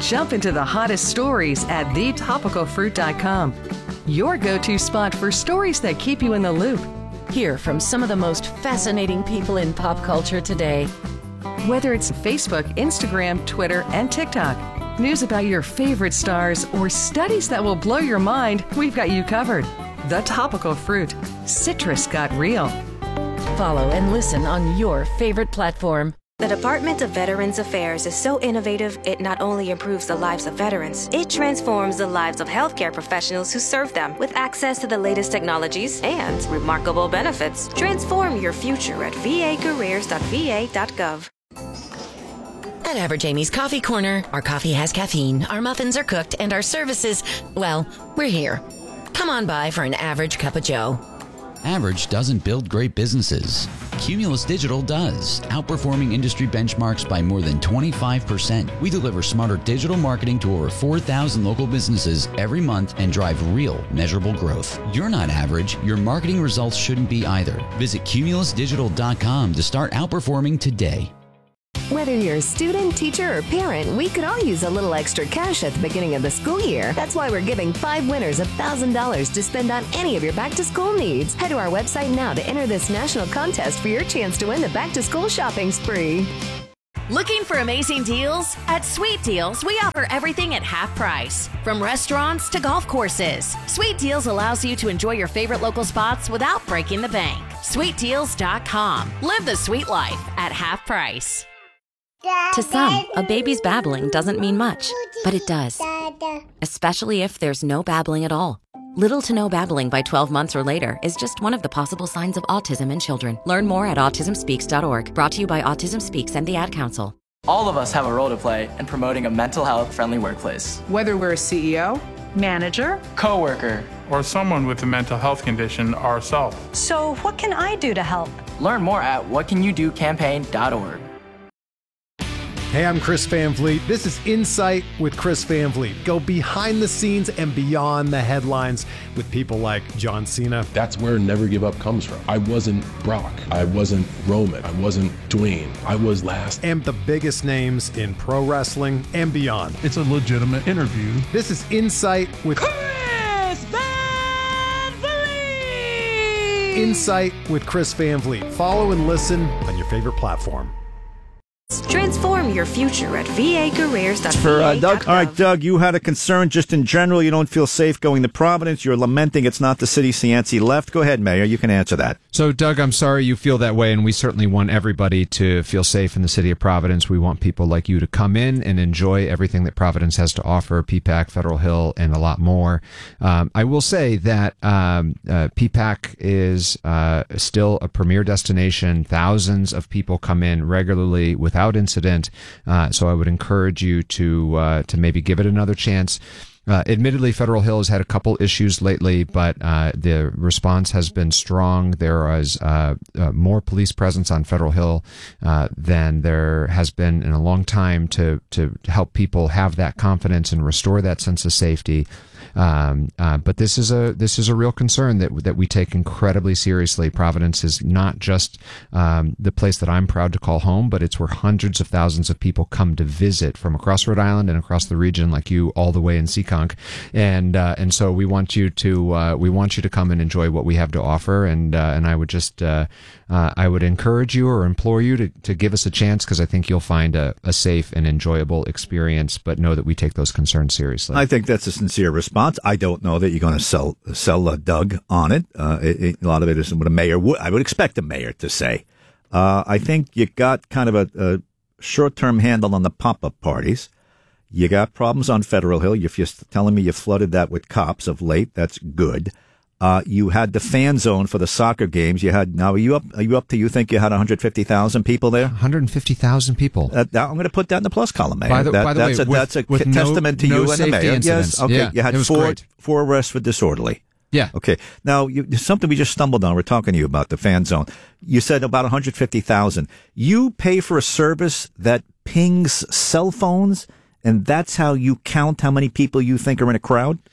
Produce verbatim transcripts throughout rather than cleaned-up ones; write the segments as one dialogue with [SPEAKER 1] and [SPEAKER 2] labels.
[SPEAKER 1] Jump into the hottest stories at the topical fruit dot com. Your go-to spot for stories that keep you in the loop. Hear from some of the most fascinating people in pop culture today. Whether it's Facebook, Instagram, Twitter, and TikTok, news about your favorite stars, or studies that will blow your mind, we've got you covered. The Topical Fruit. Citrus got real. Follow and listen on your favorite platform.
[SPEAKER 2] The Department of Veterans Affairs is so innovative, it not only improves the lives of veterans, it transforms the lives of healthcare professionals who serve them with access to the latest technologies and remarkable benefits. Transform your future at v a careers dot v a dot gov.
[SPEAKER 3] At Average Amy's Coffee Corner, our coffee has caffeine, our muffins are cooked, and our services, well, we're here. Come on by for an average cup of joe.
[SPEAKER 4] Average doesn't build great businesses. Cumulus Digital does, outperforming industry benchmarks by more than twenty-five percent. We deliver smarter digital marketing to over four thousand local businesses every month and drive real, measurable growth. You're not average. Your marketing results shouldn't be either. Visit cumulus digital dot com to start outperforming today.
[SPEAKER 5] Whether you're a student, teacher, or parent, we could all use a little extra cash at the beginning of the school year. That's why we're giving five winners one thousand dollars to spend on any of your back-to-school needs. Head to our website now to enter this national contest for your chance to win the back-to-school shopping spree.
[SPEAKER 6] Looking for amazing deals? At Sweet Deals, we offer everything at half price. From restaurants to golf courses, Sweet Deals allows you to enjoy your favorite local spots without breaking the bank. sweet deals dot com. Live the sweet life at half price.
[SPEAKER 7] To some, a baby's babbling doesn't mean much, but it does. Especially if there's no babbling at all. Little to no babbling by twelve months or later is just one of the possible signs of autism in children. Learn more at autism speaks dot org. Brought to you by Autism Speaks and the Ad Council.
[SPEAKER 8] All of us have a role to play in promoting a mental health friendly workplace.
[SPEAKER 9] Whether we're a C E O, manager,
[SPEAKER 8] coworker,
[SPEAKER 10] or someone with a mental health condition ourselves.
[SPEAKER 11] So what can I do to help?
[SPEAKER 8] Learn more at what can you do campaign dot org.
[SPEAKER 12] Hey, I'm Chris Van Vliet. This is Insight with Chris Van Vliet. Go behind the scenes and beyond the headlines with people like John Cena.
[SPEAKER 13] That's where Never Give Up comes from. I wasn't Brock. I wasn't Roman. I wasn't Dwayne. I was last.
[SPEAKER 12] And the biggest names in pro wrestling and beyond.
[SPEAKER 14] It's a legitimate interview.
[SPEAKER 12] This is Insight with
[SPEAKER 15] Chris Van Vliet.
[SPEAKER 12] Insight with Chris Van Vliet. Follow and listen on your favorite platform.
[SPEAKER 2] Transform your future at v a careers dot v a dot gov.
[SPEAKER 16] For uh, Doug. All right, Doug, you had a concern just in general. You don't feel safe going to Providence. You're lamenting it's not the city Cianci left. Go ahead, Mayor. You can answer that.
[SPEAKER 17] So, Doug, I'm sorry you feel that way, and we certainly want everybody to feel safe in the city of Providence. We want people like you to come in and enjoy everything that Providence has to offer, P PAC, Federal Hill, and a lot more. Um, I will say that um, uh, P PAC is uh, still a premier destination. Thousands of people come in regularly without incident, uh, so I would encourage you to uh, to maybe give it another chance. Uh, admittedly, Federal Hill has had a couple issues lately, but uh, the response has been strong. There is uh, uh, more police presence on Federal Hill uh, than there has been in a long time to to help people have that confidence and restore that sense of safety. Um, uh, but this is a this is a real concern that that we take incredibly seriously. Providence is not just um, the place that I'm proud to call home, but it's where hundreds of thousands of people come to visit from across Rhode Island and across the region, like you, all the way in Seekonk. And uh, and so we want you to uh, we want you to come and enjoy what we have to offer. And uh, and I would just uh, uh, I would encourage you or implore you to, to give us a chance, because I think you'll find a, a safe and enjoyable experience. But know that we take those concerns seriously.
[SPEAKER 16] I think that's a sincere response. I don't know that you're going to sell sell a Doug on it. Uh, it, it. A lot of it is what a mayor would. I would expect a mayor to say. Uh, I think you got kind of a, a short-term handle on the pop-up parties. You got problems on Federal Hill. If you're telling me you flooded that with cops of late, that's good. Uh, you had the fan zone for the soccer games. You had, now are you up, are you up to, you think you had one hundred fifty thousand people there?
[SPEAKER 17] one hundred fifty thousand people.
[SPEAKER 16] Uh, I'm going to put that in the plus column, Mayor.
[SPEAKER 17] By the,
[SPEAKER 16] that,
[SPEAKER 17] by the
[SPEAKER 16] that's
[SPEAKER 17] way,
[SPEAKER 16] a,
[SPEAKER 17] with,
[SPEAKER 16] that's a
[SPEAKER 17] with
[SPEAKER 16] testament
[SPEAKER 17] no,
[SPEAKER 16] to you
[SPEAKER 17] no
[SPEAKER 16] and the Mayor.
[SPEAKER 17] Incidents.
[SPEAKER 16] Yes. Okay.
[SPEAKER 17] Yeah,
[SPEAKER 16] you had four,
[SPEAKER 17] great.
[SPEAKER 16] four arrests for disorderly.
[SPEAKER 17] Yeah.
[SPEAKER 16] Okay. Now, you, something we just stumbled on. We're talking to you about the fan zone. You said about one hundred fifty thousand. You pay for a service that pings cell phones, and that's how you count how many people you think are in a crowd?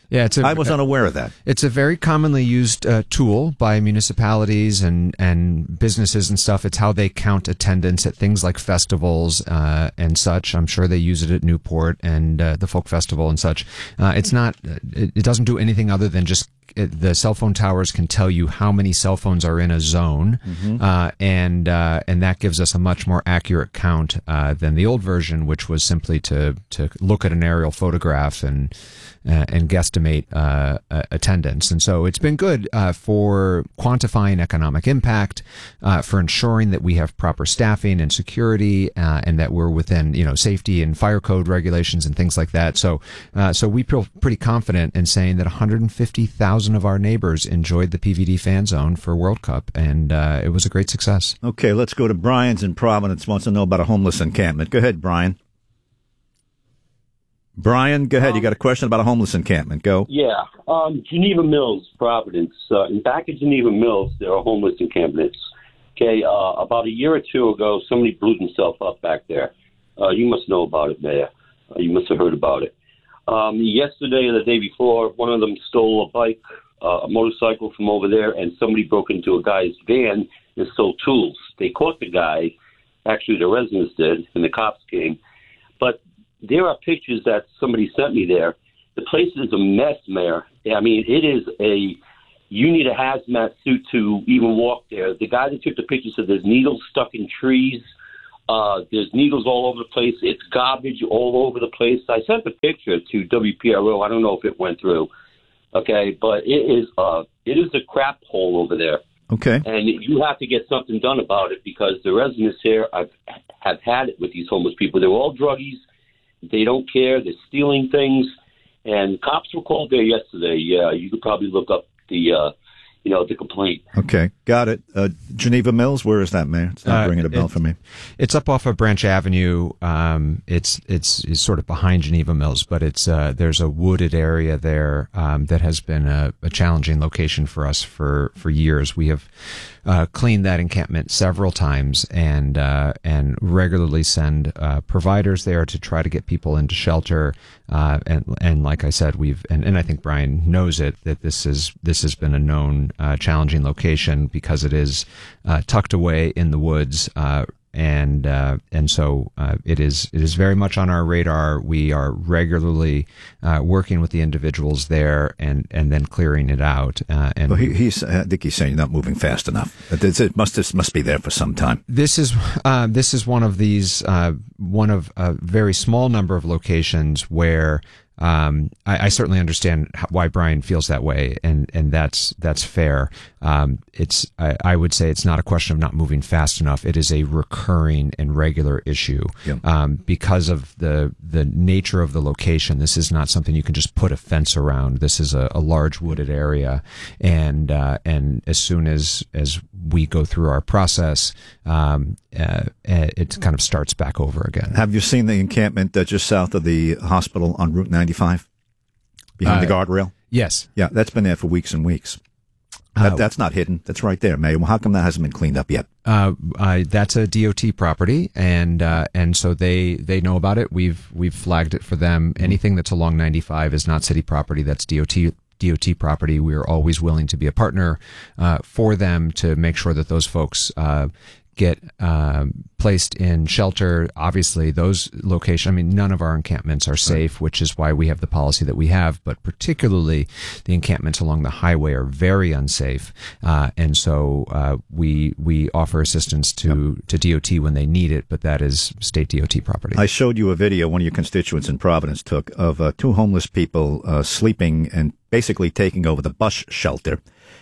[SPEAKER 17] Yeah, it's a,
[SPEAKER 16] I was unaware of that.
[SPEAKER 17] It's a very commonly used uh, tool by municipalities and, and businesses and stuff. It's how they count attendance at things like festivals uh, and such. I'm sure they use it at Newport and uh, the Folk Festival and such. Uh, it's not. It, it doesn't do anything other than just it, the cell phone towers can tell you how many cell phones are in a zone, mm-hmm. uh, and uh, and that gives us a much more accurate count uh, than the old version, which was simply to to look at an aerial photograph and. Uh, and guesstimate uh, uh, attendance. And so it's been good uh, for quantifying economic impact, uh, for ensuring that we have proper staffing and security, uh, and that we're within, you know, safety and fire code regulations and things like that. So, uh, so we feel pretty confident in saying that one hundred fifty thousand of our neighbors enjoyed the P V D fan zone for World Cup, and uh, it was a great success.
[SPEAKER 16] Okay, let's go to Brian's in Providence. Wants to know about a homeless encampment. Go ahead, Brian. Brian, go ahead. Um, you got a question about a homeless encampment. Go.
[SPEAKER 14] Yeah. Um, Geneva Mills, Providence. Uh, in back at Geneva Mills, there are homeless encampments. Okay. Uh, about a year or two ago, somebody blew themselves up back there. Uh, you must know about it, Mayor. Uh, you must have heard about it. Um, yesterday or the day before, one of them stole a bike, uh, a motorcycle from over there, and somebody broke into a guy's van and stole tools. They caught the guy. Actually, the residents did, and the cops came. But there are pictures that somebody sent me there. The place is a mess, Mayor. I mean, it is a, you need a hazmat suit to even walk there. The guy that took the picture said there's needles stuck in trees. Uh, there's needles all over the place. It's garbage all over the place. I sent the picture to W P R O. I don't know if it went through. Okay, but it is, uh, it is a crap hole over there.
[SPEAKER 16] Okay.
[SPEAKER 14] And you have to get something done about it because the residents here have, have had it with these homeless people. They're all druggies. They don't care. They're stealing things, and cops were called there yesterday. Yeah, you could probably look up the, uh, you know, the complaint.
[SPEAKER 16] Okay, got it. Uh, Geneva Mills, where is that, Mayor? It's not uh, ringing a bell
[SPEAKER 17] it,
[SPEAKER 16] for me.
[SPEAKER 17] It's up off of Branch Avenue. Um, it's, it's it's sort of behind Geneva Mills, but it's uh, there's a wooded area there um, that has been a, a challenging location for us for, for years. We have uh, cleaned that encampment several times and uh, and regularly send uh, providers there to try to get people into shelter. Uh, and and like I said, we've and, and I think Brian knows it that this is this has been a known uh, challenging location because it is uh, tucked away in the woods. Uh, And uh, and so uh, it is it is very much on our radar. We are regularly uh, working with the individuals there and, and then clearing it out. Uh, and
[SPEAKER 16] well, he, he's I think he's saying not moving fast enough. It must it must be there for some time.
[SPEAKER 17] This is uh, this is one of these uh, one of a very small number of locations where. Um, I, I certainly understand how, why Brian feels that way, and, and that's that's fair. Um, it's I, I would say it's not a question of not moving fast enough. It is a recurring and regular issue yeah. um, because of the the nature of the location. This is not something you can just put a fence around. This is a, a large wooded area, and uh, and as soon as as we go through our process, um, uh, it kind of starts back over again.
[SPEAKER 16] Have you seen the encampment uh, just south of the hospital on Route ninety-five, behind uh, the guardrail?
[SPEAKER 17] Yes.
[SPEAKER 16] Yeah, that's been there for weeks and weeks. That, uh, that's not hidden. That's right there, Mayor. Well, how come that hasn't been cleaned up yet?
[SPEAKER 17] Uh, uh, that's a D O T property, and uh, and so they, they know about it. We've we've flagged it for them. Anything that's along ninety-five is not city property. That's D O T D O T property. We are always willing to be a partner uh, for them to make sure that those folks uh, get uh, placed in shelter. Obviously, those locations, I mean, none of our encampments are safe, which is why we have the policy that we have, but particularly the encampments along the highway are very unsafe. Uh, and so uh, we we offer assistance to, yep. to D O T when they need it, but that is state D O T property.
[SPEAKER 16] I showed you a video one of your constituents in Providence took of uh, two homeless people uh, sleeping and basically taking over the bus shelter.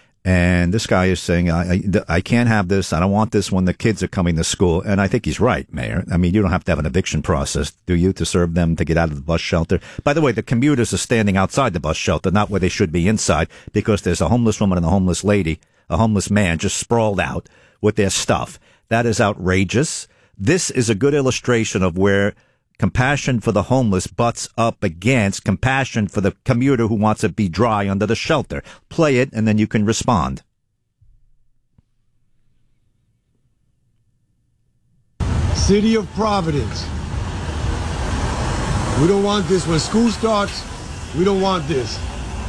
[SPEAKER 16] And this guy is saying, I, I, I can't have this. I don't want this when the kids are coming to school. And I think he's right, Mayor. I mean, you don't have to have an eviction process, do you, to serve them to get out of the bus shelter? By the way, the commuters are standing outside the bus shelter, not where they should be inside, because there's a homeless woman and a homeless lady, a homeless man just sprawled out with their stuff. That is outrageous. This is a good illustration of where compassion for the homeless butts up against compassion for the commuter who wants to be dry under the shelter. Play it, and then you can respond.
[SPEAKER 18] City of Providence. We don't want this. When school starts, we don't want this.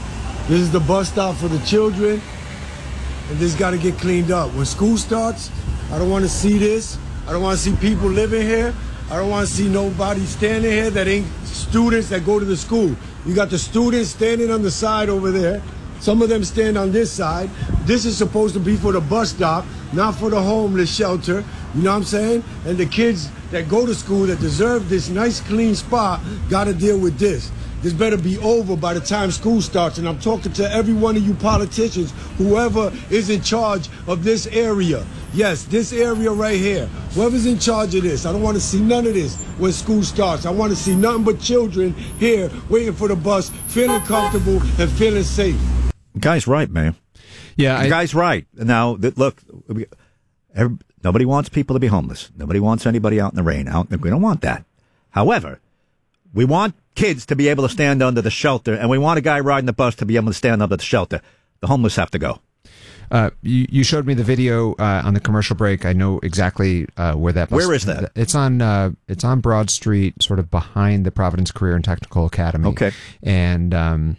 [SPEAKER 18] This is the bus stop for the children, and this got to get cleaned up. When school starts, I don't want to see this. I don't want to see people living here. I don't want to see nobody standing here that ain't students that go to the school. You got the students standing on the side over there. Some of them stand on this side. This is supposed to be for the bus stop, not for the homeless shelter. You know what I'm saying? And the kids that go to school that deserve this nice, clean spot got to deal with this. This better be over by the time school starts. And I'm talking to every one of you politicians, whoever is in charge of this area. Yes, this area right here. Whoever's in charge of this. I don't want to see none of this when school starts. I want to see nothing but children here waiting for the bus, feeling comfortable and feeling safe.
[SPEAKER 16] Guy's right, man.
[SPEAKER 17] Yeah,
[SPEAKER 16] the
[SPEAKER 17] I,
[SPEAKER 16] guy's right. Now, th- look, we, every, nobody wants people to be homeless. Nobody wants anybody out in the rain. Out, we don't want that. However, we want kids to be able to stand under the shelter, and we want a guy riding the bus to be able to stand under the shelter. The homeless have to go.
[SPEAKER 17] Uh, you, you showed me the video uh, on the commercial break. I know exactly uh, where that bus.
[SPEAKER 16] Where is that?
[SPEAKER 17] It's on. Uh, it's on Broad Street, sort of behind the Providence Career and Technical Academy.
[SPEAKER 16] Okay,
[SPEAKER 17] and. Um,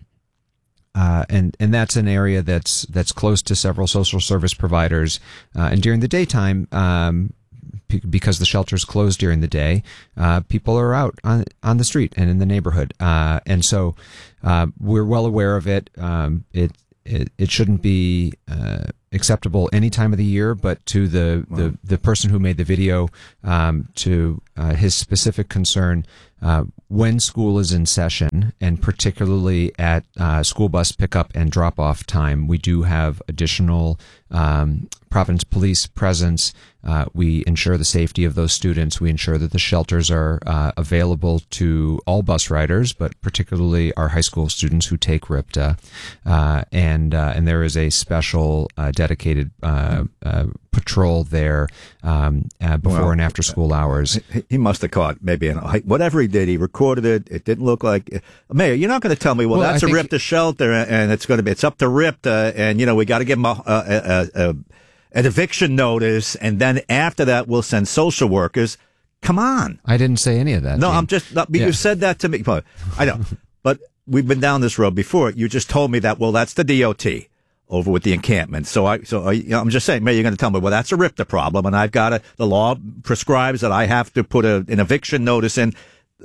[SPEAKER 17] Uh, and, and that's an area that's, that's close to several social service providers. Uh, and during the daytime, um, p- because the shelter's closed during the day, uh, people are out on, on the street and in the neighborhood. Uh, and so, uh, we're well aware of it. Um, it, it, it shouldn't be, uh, acceptable any time of the year, but to the, wow. the, the person who made the video, um, to, uh, his specific concern, uh, when school is in session, and particularly at uh, school bus pickup and drop-off time, we do have additional um, Providence Police presence. Uh, we ensure the safety of those students. We ensure that the shelters are uh, available to all bus riders, but particularly our high school students who take R I P T A. Uh, and uh, and there is a special uh, dedicated uh, uh, patrol there um, uh, before well, and after school hours.
[SPEAKER 16] He, he must have caught maybe an, whatever he did. He recorded it. It didn't look like Mayor. You're not going to tell me, well, well that's I a R I P T A shelter, and it's going to be it's up to R I P T A, and you know we got to give them a, a, a, a an eviction notice, and then after that we'll send social workers. Come on.
[SPEAKER 17] I didn't say any of that.
[SPEAKER 16] No,
[SPEAKER 17] Gene.
[SPEAKER 16] I'm just. Not, yeah. You said that to me. I know, but we've been down this road before. You just told me that. Well, that's the D O T over with the encampment. So I, so I, I'm just saying, Mayor, you're going to tell me, well, that's a R I P T A problem, and I've got to. The law prescribes that I have to put a, an eviction notice in.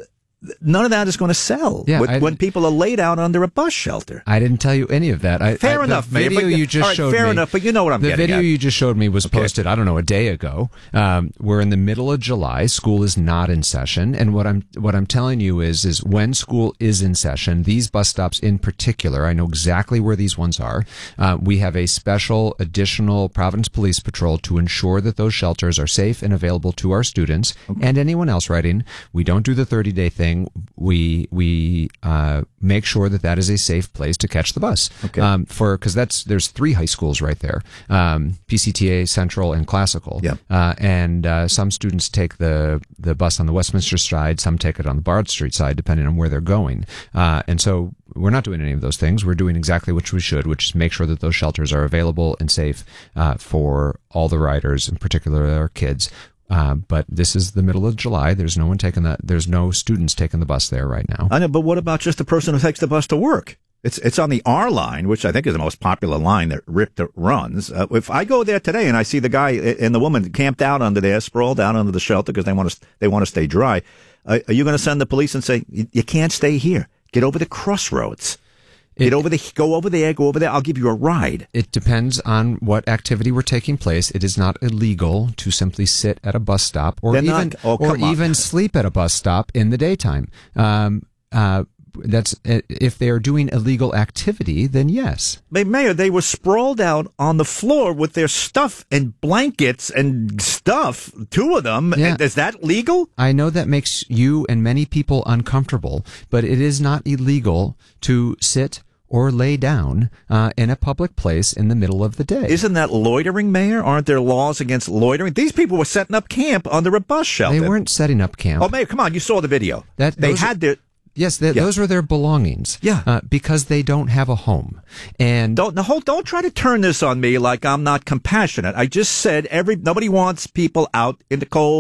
[SPEAKER 16] None of that is going to sell
[SPEAKER 17] yeah,
[SPEAKER 16] when, when people are laid out under a bus shelter.
[SPEAKER 17] I didn't tell you any of that. I,
[SPEAKER 16] fair
[SPEAKER 17] I,
[SPEAKER 16] enough.
[SPEAKER 17] The video
[SPEAKER 16] but,
[SPEAKER 17] you just
[SPEAKER 16] right,
[SPEAKER 17] showed
[SPEAKER 16] fair
[SPEAKER 17] me.
[SPEAKER 16] Fair enough, but you know what I'm
[SPEAKER 17] the
[SPEAKER 16] getting
[SPEAKER 17] video
[SPEAKER 16] at.
[SPEAKER 17] you just showed me was
[SPEAKER 16] okay.
[SPEAKER 17] posted, I don't know, a day ago. Um, we're in the middle of July. School is not in session, and what I'm what I'm telling you is is when school is in session, these bus stops in particular, I know exactly where these ones are. Uh, we have a special additional Providence Police Patrol to ensure that those shelters are safe and available to our students okay. and anyone else riding. We don't do the thirty day thing. We we uh, make sure that that is a safe place to catch the bus.
[SPEAKER 16] Okay.
[SPEAKER 17] Um, for because that's there's three high schools right there, um, P C T A, Central, and Classical.
[SPEAKER 16] Yeah.
[SPEAKER 17] Uh, and uh, some students take the the bus on the Westminster side, some take it on the Bard Street side, depending on where they're going. Uh, and so we're not doing any of those things. We're doing exactly what we should, which is make sure that those shelters are available and safe uh, for all the riders, in particular our kids. Uh, but this is the middle of July. There's no one taking that. There's no students taking the bus there right now.
[SPEAKER 16] I know, but what about just the person who takes the bus to work? It's it's on the R line, which I think is the most popular line that R I P T A runs. Uh, if I go there today and I see the guy and the woman camped out under there, sprawled out under the shelter because they want to they want to stay dry, uh, are you going to send the police and say you can't stay here? Get over the crossroads. Get it, over the, go over there, go over there. I'll give you a ride.
[SPEAKER 17] It depends on what activity were taking place. It is not illegal to simply sit at a bus stop or They're even
[SPEAKER 16] not, oh,
[SPEAKER 17] or even sleep at a bus stop in the daytime. Um, uh, that's if they are doing illegal activity, then yes.
[SPEAKER 16] But Mayor, they were sprawled out on the floor with their stuff and blankets and stuff. Two of them.
[SPEAKER 17] Yeah.
[SPEAKER 16] Is that legal?
[SPEAKER 17] I know that makes you and many people uncomfortable, but it is not illegal to sit or lay down uh, in a public place in the middle of the day.
[SPEAKER 16] Isn't that loitering, Mayor? Aren't there laws against loitering? These people were setting up camp under a bus shelter.
[SPEAKER 17] They weren't setting up camp.
[SPEAKER 16] Oh, Mayor, come on. You saw the video.
[SPEAKER 17] That
[SPEAKER 16] They had their...
[SPEAKER 17] Yes, they, yeah. those were their belongings.
[SPEAKER 16] Yeah,
[SPEAKER 17] uh, because they don't have a home. And
[SPEAKER 16] don't no, hold, don't try to turn this on me like I'm not compassionate. I just said every nobody wants people out in the cold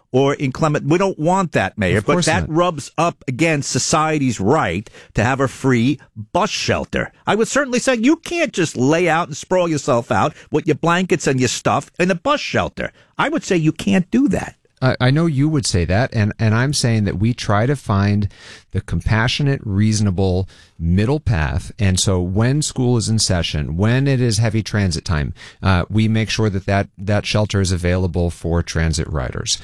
[SPEAKER 16] or inclement. We don't want that, Mayor, but that
[SPEAKER 17] not.
[SPEAKER 16] rubs up against society's right to have a free bus shelter. I would certainly say you can't just lay out and sprawl yourself out with your blankets and your stuff in a bus shelter. I would say you can't do that.
[SPEAKER 17] I I know you would say that, and, and I'm saying that we try to find the compassionate, reasonable middle path. And so when school is in session, when it is heavy transit time, uh, we make sure that, that that shelter is available for transit riders.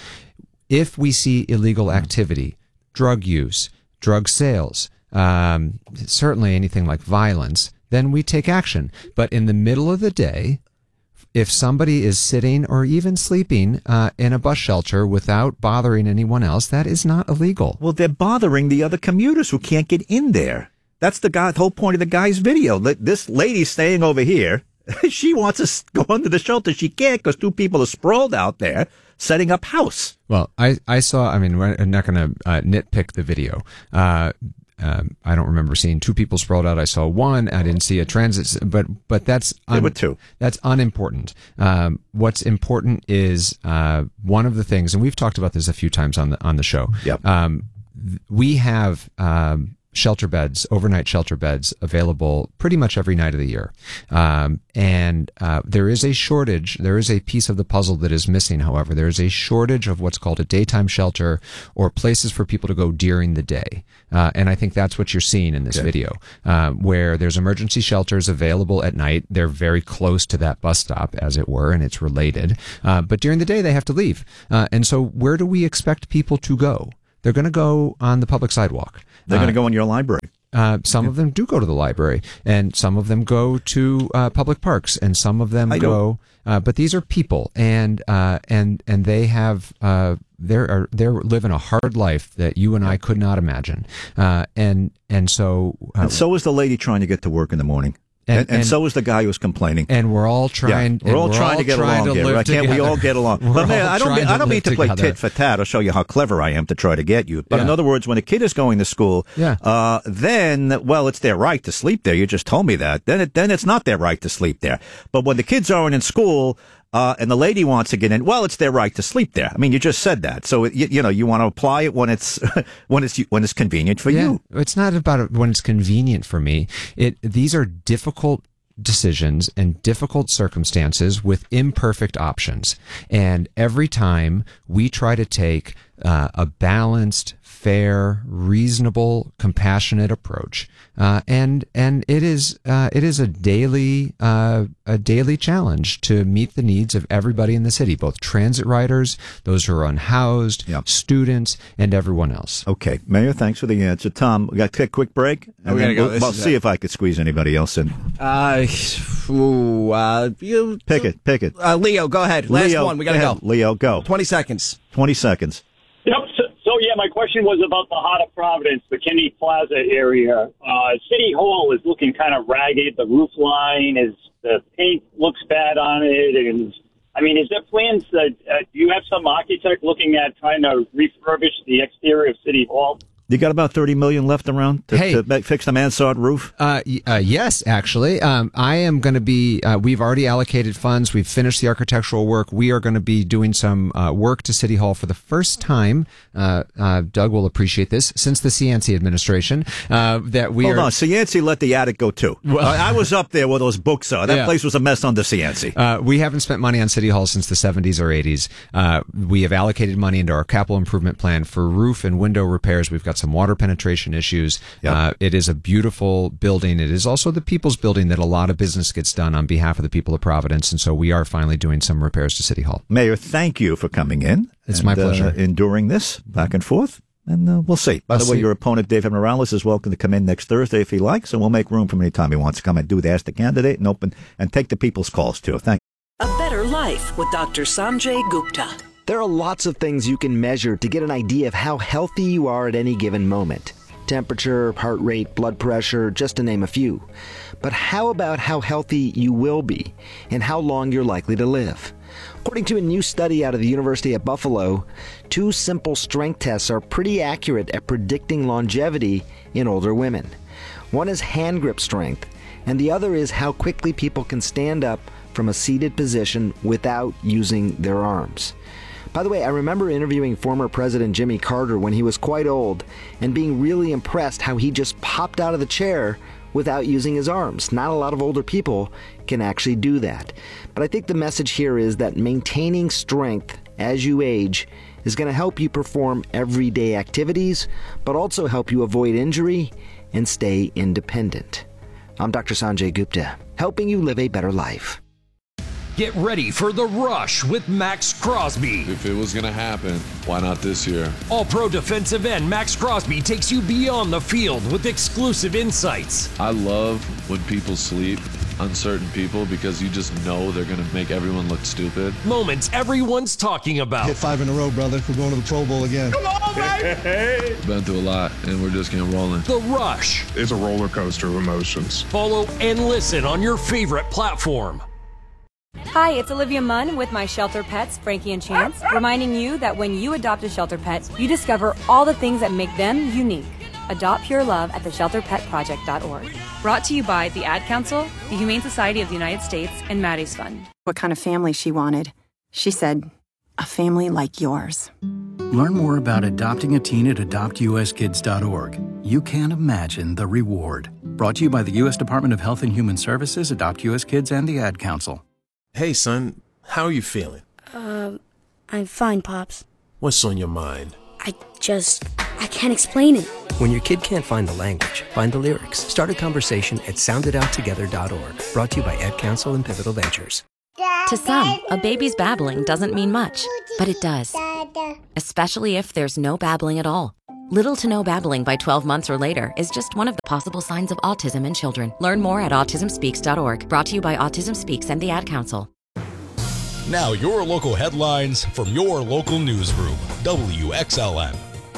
[SPEAKER 17] If we see illegal activity, drug use, drug sales, um, certainly anything like violence, then we take action. But in the middle of the day, if somebody is sitting or even sleeping uh, in a bus shelter without bothering anyone else, that is not illegal.
[SPEAKER 16] Well, they're bothering the other commuters who can't get in there. That's the guy, the whole point of the guy's video. This lady's staying over here. She wants to go under the shelter. She can't because two people are sprawled out there setting up house.
[SPEAKER 17] Well, I, I saw, I mean, I'm not going to uh, nitpick the video. Uh, Um, I don't remember seeing two people sprawled out. I saw one. I didn't see a transit, but but that's un-
[SPEAKER 16] there were two.
[SPEAKER 17] That's unimportant. Um, what's important is uh, one of the things, and we've talked about this a few times on the on the show.
[SPEAKER 16] Yep.
[SPEAKER 17] Um, th- we have um, shelter beds, overnight shelter beds, available pretty much every night of the year. Um, and uh, there is a shortage. There is a piece of the puzzle that is missing. However, there is a shortage of what's called a daytime shelter or places for people to go during the day. Uh, and I think that's what you're seeing in this
[SPEAKER 16] okay.
[SPEAKER 17] video, uh, where there's emergency shelters available at night. They're very close to that bus stop, as it were, and it's related. Uh, but during the day, they have to leave. Uh, and so where do we expect people to go? They're going to go on the public sidewalk.
[SPEAKER 16] They're going to
[SPEAKER 17] uh,
[SPEAKER 16] go in your library.
[SPEAKER 17] Uh, some of them do go to the library, and some of them go to uh, public parks, and some of them
[SPEAKER 16] I
[SPEAKER 17] go. Uh, but these are people, and uh, and and they have uh, they're they're living a hard life that you and I could not imagine. Uh, and and so uh,
[SPEAKER 16] and so is the lady trying to get to work in the morning. And, and, and, and so is the guy who was complaining.
[SPEAKER 17] And we're all trying.
[SPEAKER 16] Yeah, we're all
[SPEAKER 17] we're
[SPEAKER 16] trying
[SPEAKER 17] all
[SPEAKER 16] to get
[SPEAKER 17] trying
[SPEAKER 16] along
[SPEAKER 17] to
[SPEAKER 16] here. Right? Can't we all get along?
[SPEAKER 17] We're
[SPEAKER 16] but man,
[SPEAKER 17] all
[SPEAKER 16] I don't. Mean,
[SPEAKER 17] to
[SPEAKER 16] I don't mean to play
[SPEAKER 17] together.
[SPEAKER 16] tit for tat or show you how clever I am to try to get you. But
[SPEAKER 17] yeah.
[SPEAKER 16] in other words, when a kid is going to school,
[SPEAKER 17] yeah.
[SPEAKER 16] uh, then well, it's their right to sleep there. You just told me that. Then it then it's not their right to sleep there. But when the kids aren't in school. Uh, and the lady wants to get in. Well, it's their right to sleep there. I mean, you just said that. So, you, you know, you want to apply it when it's when it's when it's convenient for
[SPEAKER 17] yeah.
[SPEAKER 16] you.
[SPEAKER 17] It's not about it when it's convenient for me. It these are difficult decisions and difficult circumstances with imperfect options. And every time we try to take uh, a balanced, fair, reasonable, compassionate approach, uh, and and it is uh, it is a daily uh, a daily challenge to meet the needs of everybody in the city, both transit riders, those who are unhoused,
[SPEAKER 16] yep.
[SPEAKER 17] students, and everyone else.
[SPEAKER 16] Okay, Mayor, thanks for the answer. Tom, we got to take a quick break, and
[SPEAKER 19] oh, we
[SPEAKER 16] then
[SPEAKER 19] go.
[SPEAKER 16] we'll, we'll see if I could squeeze anybody else in.
[SPEAKER 19] Uh, ooh, uh, you,
[SPEAKER 16] pick it, pick it.
[SPEAKER 19] Uh, Leo, go ahead. Last
[SPEAKER 16] Leo,
[SPEAKER 19] one. We gotta
[SPEAKER 16] go.
[SPEAKER 19] go.
[SPEAKER 16] Leo, go.
[SPEAKER 19] Twenty seconds.
[SPEAKER 16] Twenty seconds.
[SPEAKER 20] Yep. So, so, yeah, my question was about the Heart of Providence, the Kennedy Plaza area. Uh, City Hall is looking kind of ragged. The roof line is, the paint looks bad on it. And, I mean, is there plans that, uh, do you have some architect looking at trying to refurbish the exterior of City Hall?
[SPEAKER 16] You got about thirty million left around to,
[SPEAKER 17] hey,
[SPEAKER 16] to make, fix the mansard roof?
[SPEAKER 17] Uh, uh, yes, actually. Um, I am going to be, uh, we've already allocated funds. We've finished the architectural work. We are going to be doing some uh, work to City Hall for the first time. Uh, uh, Doug will appreciate this, since the Cianci administration. Uh, that we
[SPEAKER 16] Hold
[SPEAKER 17] are,
[SPEAKER 16] on, Cianci let the attic go too. Well, I, I was up there where those books are. That
[SPEAKER 17] yeah.
[SPEAKER 16] place was a mess under Cianci.
[SPEAKER 17] Uh, we haven't spent money on City Hall since the seventies or eighties. Uh, we have allocated money into our capital improvement plan for roof and window repairs. We've got some water penetration issues. Yep. Uh, it is a beautiful building. It is also the people's building that a lot of business gets done on behalf of the people of Providence. And so we are finally doing some repairs to City Hall.
[SPEAKER 16] Mayor, thank you for coming in.
[SPEAKER 17] It's
[SPEAKER 16] and,
[SPEAKER 17] my pleasure.
[SPEAKER 16] Uh, enduring this back and forth. And uh, we'll see. By
[SPEAKER 17] I'll
[SPEAKER 16] the way,
[SPEAKER 17] see.
[SPEAKER 16] your opponent, David Morales, is welcome to come in next Thursday if he likes, and we'll make room for him anytime he wants to come and do the Ask the Candidate and open and take the people's calls, too. Thank you.
[SPEAKER 21] A Better Life with Doctor Sanjay Gupta.
[SPEAKER 22] There are lots of things you can measure to get an idea of how healthy you are at any given moment. Temperature, heart rate, blood pressure, just to name a few. But how about how healthy you will be and how long you're likely to live? According to a new study out of the University at Buffalo, two simple strength tests are pretty accurate at predicting longevity in older women. One is hand grip strength, and the other is how quickly people can stand up from a seated position without using their arms. By the way, I remember interviewing former President Jimmy Carter when he was quite old and being really impressed how he just popped out of the chair without using his arms. Not a lot of older people can actually do that. But I think the message here is that maintaining strength as you age is going to help you perform everyday activities, but also help you avoid injury and stay independent. I'm Doctor Sanjay Gupta, helping you live a better life.
[SPEAKER 1] Get ready for The Rush with Max Crosby.
[SPEAKER 3] If it was going to happen, why not this year?
[SPEAKER 1] All-pro defensive end Max Crosby takes you beyond the field with exclusive insights.
[SPEAKER 3] I love when people sleep, uncertain people, because you just know they're going to make everyone look stupid.
[SPEAKER 1] Moments everyone's talking about.
[SPEAKER 23] Hit five in a row, brother. We're going to the Pro Bowl again.
[SPEAKER 3] Come on, baby! Been through a lot, and we're just getting rolling.
[SPEAKER 1] The Rush.
[SPEAKER 24] It's a roller coaster of emotions.
[SPEAKER 1] Follow and listen on your favorite platform.
[SPEAKER 25] Hi, it's Olivia Munn with my shelter pets, Frankie and Chance, reminding you that when you adopt a shelter pet, you discover all the things that make them unique. Adopt pure love at the shelter pet project dot org. Brought to you by the Ad Council, the Humane Society of the United States, and Maddie's Fund.
[SPEAKER 26] What kind of family she wanted. She said, a family like yours.
[SPEAKER 27] Learn more about adopting a teen at adopt u s kids dot org. You can't imagine the reward. Brought to you by the U S Department of Health and Human Services, Adopt U S Kids, and the Ad Council.
[SPEAKER 28] Hey, son, how are you feeling?
[SPEAKER 29] Uh, I'm fine, Pops.
[SPEAKER 28] What's on your mind?
[SPEAKER 29] I just, I can't explain it.
[SPEAKER 30] When your kid can't find the language, find the lyrics. Start a conversation at sound it out together dot org. Brought to you by Ad Council and Pivotal Ventures.
[SPEAKER 7] To some, a baby's babbling doesn't mean much, but it does. Especially if there's no babbling at all. Little to no babbling by twelve months or later is just one of the possible signs of autism in children. Learn more at autism speaks dot org. Brought to you by Autism Speaks and the Ad Council.
[SPEAKER 31] Now your local headlines from your local newsroom. W X L N.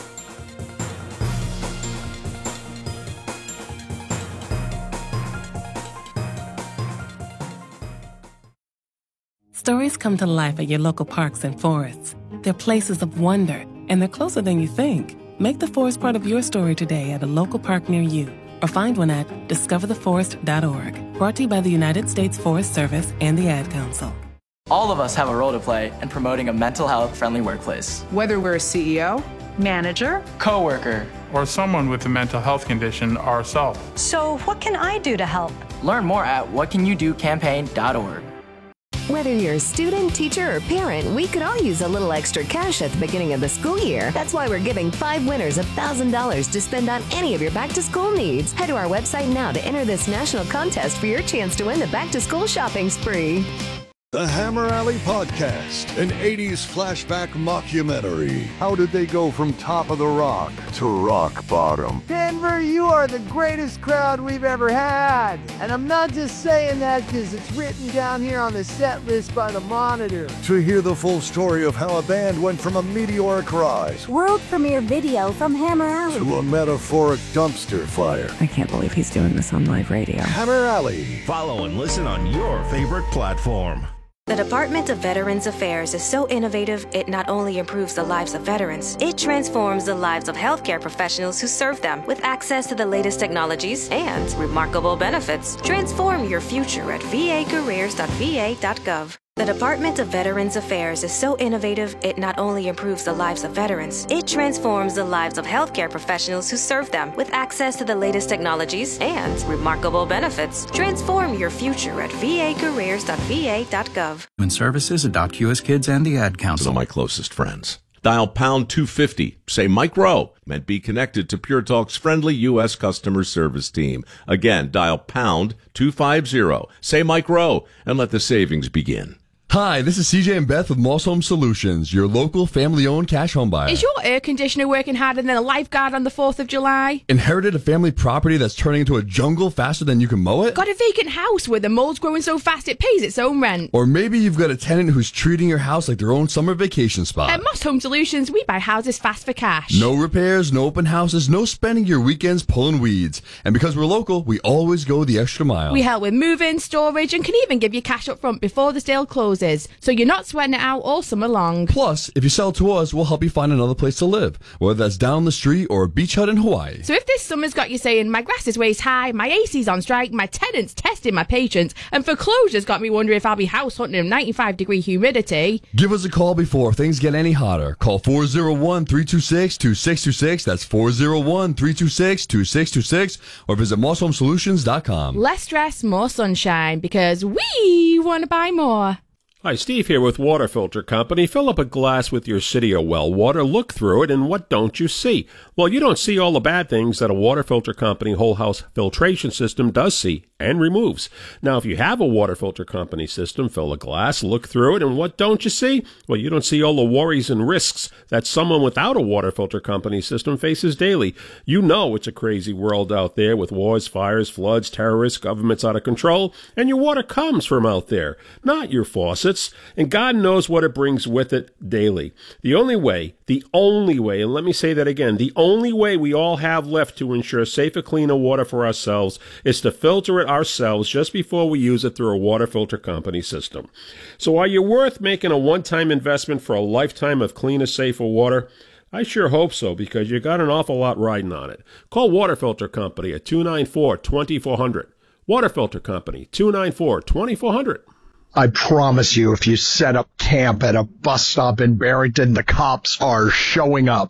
[SPEAKER 32] Stories come to life at your local parks and forests. They're places of wonder, and they're closer than you think. Make the forest part of your story today at a local park near you, or find one at discover the forest dot org. Brought to you by the United States Forest Service and the Ad Council.
[SPEAKER 8] All of us have a role to play in promoting a mental health friendly workplace.
[SPEAKER 9] Whether we're a C E O, manager,
[SPEAKER 10] coworker, or someone with a mental health condition ourselves.
[SPEAKER 11] So what can I do to help?
[SPEAKER 8] Learn more at what can you do campaign dot org.
[SPEAKER 5] Whether you're a student, teacher, or parent, we could all use a little extra cash at the beginning of the school year. That's why we're giving five winners one thousand dollars to spend on any of your back-to-school needs. Head to our website now to enter this national contest for your chance to win the back-to-school shopping spree.
[SPEAKER 33] The Hammer Alley Podcast, an eighties flashback mockumentary. How did they go from top of the rock to rock bottom?
[SPEAKER 34] Denver, you are the greatest crowd we've ever had. And I'm not just saying that because it's written down here on the set list by the Monitor.
[SPEAKER 33] To hear the full story of how a band went from a meteoric rise,
[SPEAKER 35] world premiere video from Hammer Alley,
[SPEAKER 33] to a metaphoric dumpster fire.
[SPEAKER 35] I can't believe he's doing this on live radio.
[SPEAKER 33] Hammer Alley.
[SPEAKER 31] Follow and listen on your favorite platform.
[SPEAKER 2] The Department of Veterans Affairs is so innovative, it not only improves the lives of veterans, it transforms the lives of healthcare professionals who serve them with access to the latest technologies and remarkable benefits. Transform your future at v a careers dot v a dot gov. The Department of Veterans Affairs is so innovative, it not only improves the lives of veterans, it transforms the lives of healthcare professionals who serve them with access to the latest technologies and remarkable benefits. Transform your future at v a careers dot v a dot gov.
[SPEAKER 27] Human Services, Adopt U S Kids, and the Ad Council.
[SPEAKER 36] Those are my closest friends. Dial pound two fifty. Say Mike Rowe. Meant be connected to Pure Talk's friendly U S customer service team. Again, dial pound two fifty. Say Mike Rowe and let the savings begin.
[SPEAKER 37] Hi, this is C J and Beth with Moss Home Solutions, your local family-owned cash home buyer.
[SPEAKER 38] Is your air conditioner working harder than a lifeguard on the fourth of July?
[SPEAKER 37] Inherited a family property that's turning into a jungle faster than you can mow it?
[SPEAKER 38] Got a vacant house where the mold's growing so fast it pays its own rent?
[SPEAKER 37] Or maybe you've got a tenant who's treating your house like their own summer vacation spot.
[SPEAKER 38] At Moss Home Solutions, we buy houses fast for cash.
[SPEAKER 37] No repairs, no open houses, no spending your weekends pulling weeds. And because we're local, we always go the extra mile.
[SPEAKER 38] We help with move-in, storage, and can even give you cash up front before the sale closes. houses, so you're not sweating it out all summer long.
[SPEAKER 37] Plus, if you sell to us, we'll help you find another place to live, whether that's down the street or a beach hut in Hawaii.
[SPEAKER 38] So if this summer's got you saying, my grass is waist high, my A C's on strike, my tenant's testing my patience, and foreclosure's got me wondering if I'll be house hunting in ninety-five degree humidity.
[SPEAKER 37] Give us a call before things get any hotter. Call four oh one, three two six, two six two six. That's four oh one, three two six, two six two six. Or visit moss home solutions dot com.
[SPEAKER 38] Less stress, more sunshine, because we want to buy more.
[SPEAKER 1] Hi, Steve here with Water Filter Company. Fill up a glass with your city or well water, look through it, and what don't you see? Well, you don't see all the bad things that a Water Filter Company whole house filtration system does see and removes. Now, if you have a Water Filter Company system, fill a glass, look through it, and what don't you see? Well, you don't see all the worries and risks that someone without a Water Filter Company system faces daily. You know it's a crazy world out there with wars, fires, floods, terrorists, governments out of control, and your water comes from out there, not your faucets. And God knows what it brings with it daily. The only way, the only way, and let me say that again, the only way we all have left to ensure safer, cleaner water for ourselves is to filter it ourselves just before we use it through a Water Filter Company system. So are you worth making a one-time investment for a lifetime of cleaner, safer water? I sure hope so, because you got an awful lot riding on it. Call Water Filter Company at two nine four, two four zero zero. Water Filter Company, two nine four, two four zero zero.
[SPEAKER 3] I promise you, if you set up camp at a bus stop in Barrington, the cops are showing up.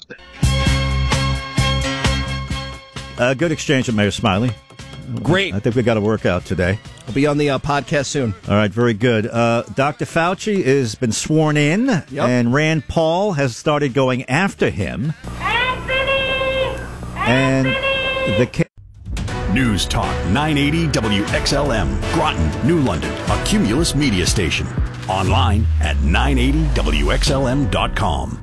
[SPEAKER 4] Uh, good exchange with Mayor Smiley.
[SPEAKER 6] Great.
[SPEAKER 4] I think we got a workout today.
[SPEAKER 6] I'll be on the uh, podcast soon.
[SPEAKER 4] All right, very good. Uh, Doctor Fauci has been sworn in, yep. and Rand Paul has started going after him. Anthony!
[SPEAKER 6] Anthony!
[SPEAKER 4] And the ca-
[SPEAKER 12] News Talk nine eighty W X L M, Groton, New London, a Cumulus media station. Online at nine eighty W X L M dot com.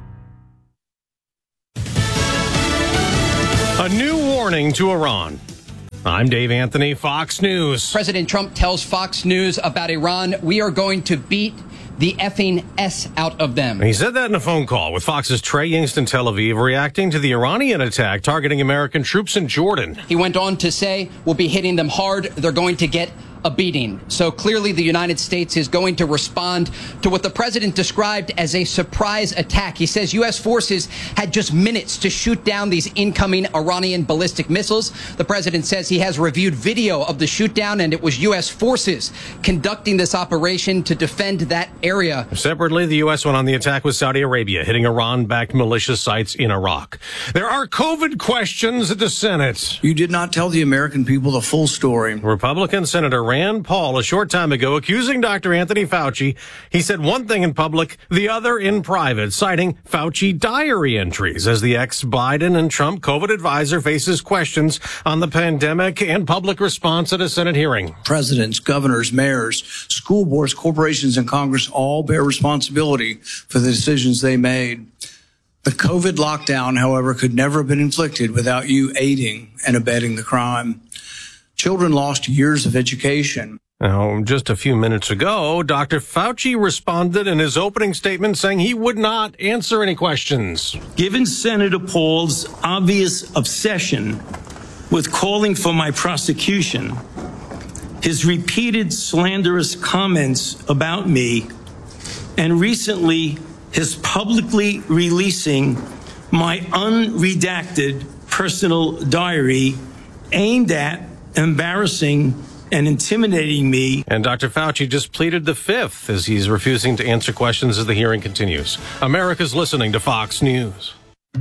[SPEAKER 6] A new warning to Iran. I'm Dave Anthony, Fox News.
[SPEAKER 13] President Trump tells Fox News about Iran, we are going to beat the effing S out of them.
[SPEAKER 6] He said that in a phone call with Fox's Trey Yingst in Tel Aviv, reacting to the Iranian attack targeting American troops in Jordan.
[SPEAKER 13] He went on to say, we'll be hitting them hard. They're going to get a beating. So clearly the United States is going to respond to what the president described as a surprise attack. He says U S forces had just minutes to shoot down these incoming Iranian ballistic missiles. The president says he has reviewed video of the shoot down, and it was U S forces conducting this operation to defend that area.
[SPEAKER 6] Separately, the U S went on the attack with Saudi Arabia, hitting Iran-backed militia sites in Iraq. There are COVID questions at the Senate.
[SPEAKER 14] You did not tell the American people the full story.
[SPEAKER 6] Republican Senator Rand Paul, a short time ago, accusing Doctor Anthony Fauci. He said one thing in public, the other in private, citing Fauci diary entries as the ex-Biden and Trump COVID advisor faces questions on the pandemic and public response at a Senate hearing.
[SPEAKER 14] Presidents, governors, mayors, school boards, corporations, and Congress all bear responsibility for the decisions they made. The COVID lockdown, however, could never have been inflicted without you aiding and abetting the crime. Children lost years of education.
[SPEAKER 6] Now, just a few minutes ago, Doctor Fauci responded in his opening statement saying he would not answer any questions.
[SPEAKER 15] Given Senator Paul's obvious obsession with calling for my prosecution, his repeated slanderous comments about me, and recently his publicly releasing my unredacted personal diary aimed at embarrassing and intimidating me.
[SPEAKER 6] And Doctor Fauci just pleaded the fifth as he's refusing to answer questions as the hearing continues. America's listening to Fox News.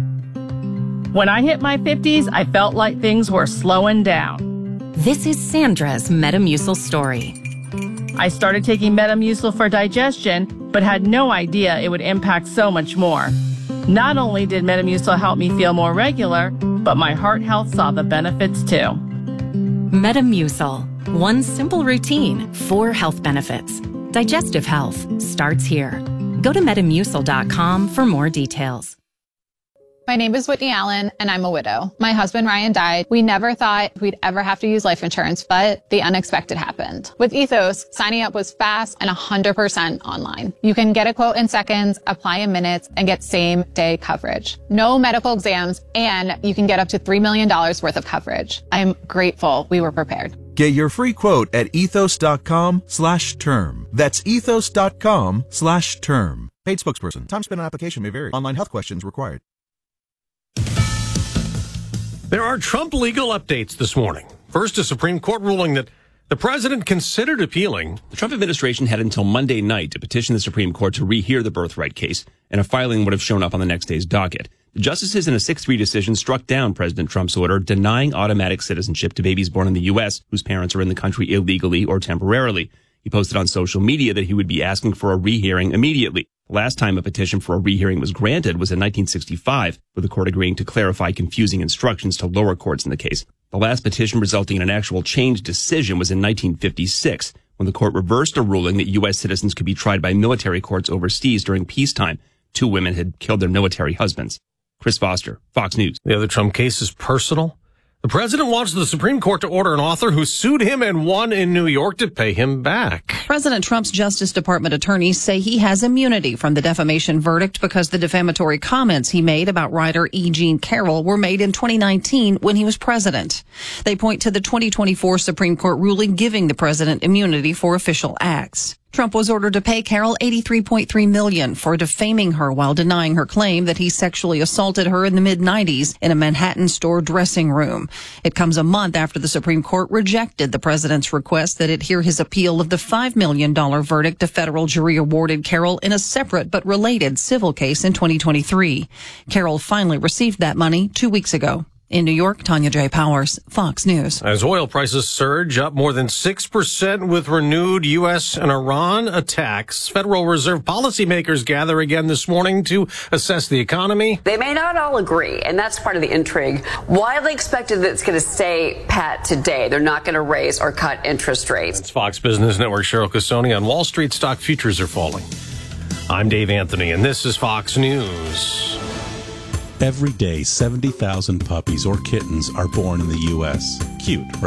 [SPEAKER 16] When I hit my fifties, I felt like things were slowing down.
[SPEAKER 7] This is Sandra's Metamucil story.
[SPEAKER 16] I started taking Metamucil for digestion, but had no idea it would impact so much more. Not only did Metamucil help me feel more regular, but my heart health saw the benefits too.
[SPEAKER 7] Metamucil. One simple routine, four health benefits. Digestive health starts here. Go to metamucil dot com for more details.
[SPEAKER 17] My name is Whitney Allen, and I'm a widow. My husband, Ryan, died. We never thought we'd ever have to use life insurance, but the unexpected happened. With Ethos, signing up was fast and one hundred percent online. You can get a quote in seconds, apply in minutes, and get same-day coverage. No medical exams, and you can get up to three million dollars worth of coverage. I'm grateful we were prepared.
[SPEAKER 5] Get your free quote at ethos.com slash term. That's ethos.com slash term. Paid spokesperson. Time spent on application may vary. Online health questions required.
[SPEAKER 6] There are Trump legal updates this morning. First, a Supreme Court ruling that the president considered appealing.
[SPEAKER 8] The Trump administration had until Monday night to petition the Supreme Court to rehear the birthright case, and a filing would have shown up on the next day's docket. The justices in a six three decision struck down President Trump's order denying automatic citizenship to babies born in the U S whose parents are in the country illegally or temporarily. He posted on social media that he would be asking for a rehearing immediately. The last time a petition for a rehearing was granted was in nineteen sixty-five, with the court agreeing to clarify confusing instructions to lower courts in the case. The last petition resulting in an actual changed decision was in nineteen fifty-six, when the court reversed a ruling that U S citizens could be tried by military courts overseas during peacetime. Two women had killed their military husbands. Chris Foster, Fox News.
[SPEAKER 6] The other Trump case is personal. The president wants the Supreme Court to order an author who sued him and won in New York to pay him back.
[SPEAKER 9] President Trump's Justice Department attorneys say he has immunity from the defamation verdict because the defamatory comments he made about writer E. Jean Carroll were made in twenty nineteen when he was president. They point to the twenty twenty-four Supreme Court ruling giving the president immunity for official acts. Trump was ordered to pay Carroll eighty-three point three million dollars for defaming her while denying her claim that he sexually assaulted her in the mid nineties in a Manhattan store dressing room. It comes a month after the Supreme Court rejected the president's request that it hear his appeal of the five million dollars verdict a federal jury awarded Carroll in a separate but related civil case in twenty twenty-three. Carroll finally received that money two weeks ago. In New York, Tanya J. Powers, Fox News.
[SPEAKER 6] As oil prices surge up more than six percent with renewed U S and Iran attacks, Federal Reserve policymakers gather again this morning to assess the economy.
[SPEAKER 10] They may not all agree, and that's part of the intrigue. Widely expected that it's going to stay pat today. They're not going to raise or cut interest rates.
[SPEAKER 6] It's Fox Business Network, Cheryl Casoni. On Wall Street, stock futures are falling. I'm Dave Anthony, and this is Fox News.
[SPEAKER 11] Every day, seventy thousand puppies or kittens are born in the U S Cute, right?